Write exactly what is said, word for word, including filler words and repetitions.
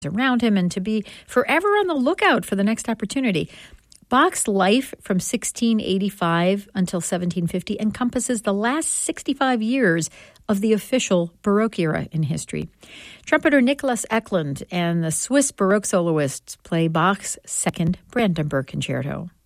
around him and to be forever on the lookout for the next opportunity. Bach's life from sixteen eighty-five until seventeen fifty encompasses the last sixty-five years of the official Baroque era in history. Trumpeter Nicholas Eklund and the Swiss Baroque soloists play Bach's Second Brandenburg Concerto.